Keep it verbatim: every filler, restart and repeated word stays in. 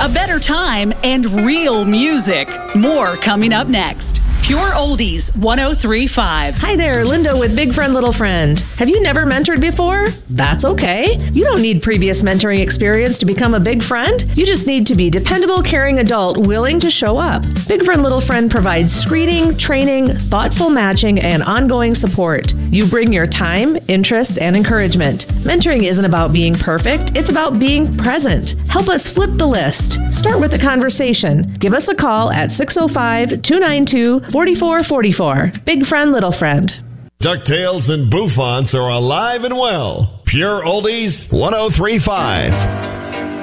a better time, and real music. More coming up next. Pure Oldies one oh three point five. Hi there, Linda with Big Friend Little Friend. Have you never mentored before? That's okay. You don't need previous mentoring experience to become a big friend. You just need to be dependable, caring adult willing to show up. Big Friend Little Friend provides screening, training, thoughtful matching, and ongoing support. You bring your time, interest, and encouragement. Mentoring isn't about being perfect. It's about being present. Help us flip the list. Start with a conversation. Give us a call at six oh five, two nine two, four four four four. Big Friend, Little Friend. DuckTales and Bouffants are alive and well. Pure Oldies one oh three point five.